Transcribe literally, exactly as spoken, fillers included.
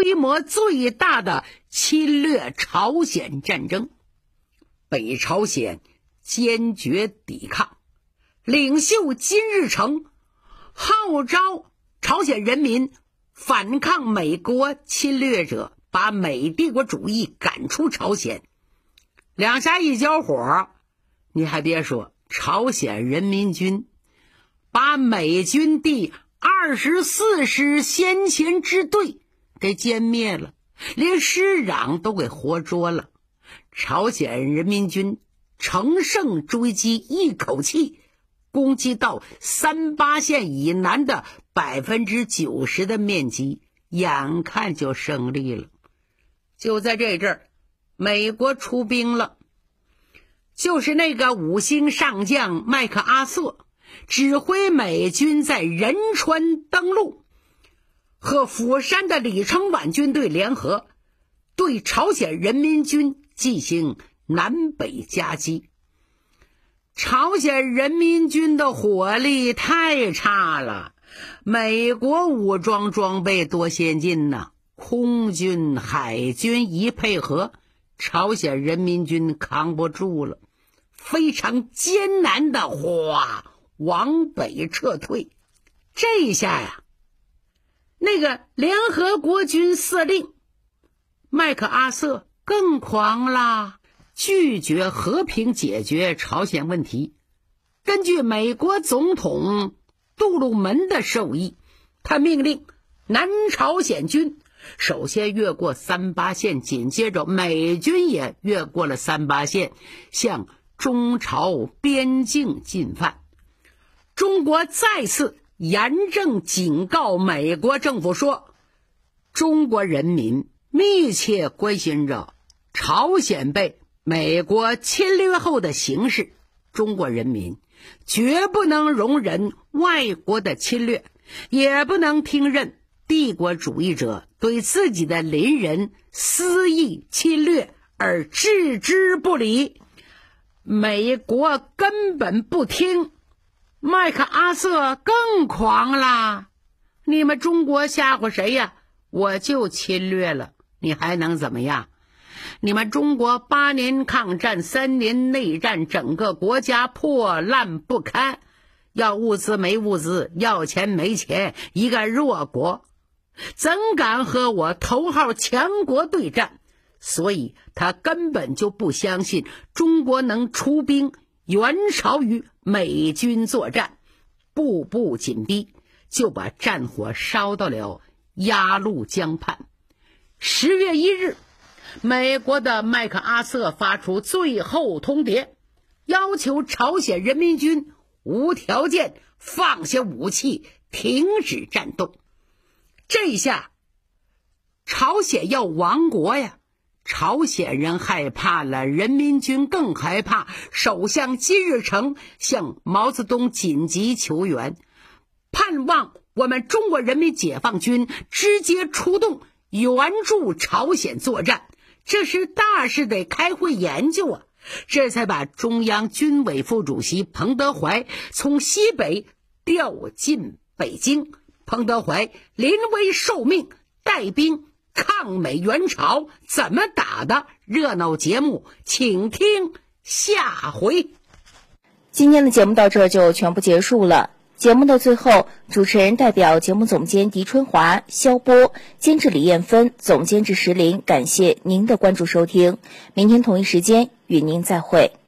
规模最大的侵略朝鲜战争。北朝鲜坚决抵抗，领袖金日成号召朝鲜人民反抗美国侵略者，把美帝国主义赶出朝鲜。两下一交火，你还别说，朝鲜人民军把美军第二十四师先遣支队给歼灭了，连师长都给活捉了。朝鲜人民军乘胜追击，一口气攻击到三八线以南的百分之九十的面积，眼看就胜利了。就在这阵儿，美国出兵了，就是那个五星上将麦克阿瑟指挥美军在仁川登陆，和釜山的李承晚军队联合，对朝鲜人民军进行南北夹击。朝鲜人民军的火力太差了，美国武装装备多先进呐，空军海军一配合，朝鲜人民军扛不住了，非常艰难的哗往北撤退。这一下呀，那个联合国军司令麦克阿瑟更狂啦，拒绝和平解决朝鲜问题。根据美国总统杜鲁门的授意，他命令南朝鲜军首先越过三八线，紧接着美军也越过了三八线，向中朝边境进犯。中国再次严正警告美国政府说，中国人民密切关心着朝鲜被美国侵略后的形势，中国人民绝不能容忍外国的侵略，也不能听任帝国主义者对自己的邻人肆意侵略而置之不理。美国根本不听，麦克阿瑟更狂啦，你们中国吓唬谁呀？我就侵略了，你还能怎么样？你们中国八年抗战，三年内战，整个国家破烂不堪，要物资没物资，要钱没钱，一个弱国怎敢和我头号强国对战？所以他根本就不相信中国能出兵援朝于美军作战，步步紧逼，就把战火烧到了鸭绿江畔。十月一日，美国的麦克阿瑟发出最后通牒，要求朝鲜人民军无条件放下武器，停止战斗。这下朝鲜要亡国呀！朝鲜人害怕了，人民军更害怕。首相金日成向毛泽东紧急求援，盼望我们中国人民解放军直接出动援助朝鲜作战。这是大事得开会研究啊！这才把中央军委副主席彭德怀从西北调进北京。彭德怀临危受命，带兵抗美援朝，怎么打的？热闹节目请听下回。 今天的节目到这就全部结束了。节目的最后，主持人代表节目总监狄春华、肖波，监制李艳芬，总监制石林，感谢您的关注收听。明天同一时间与您再会。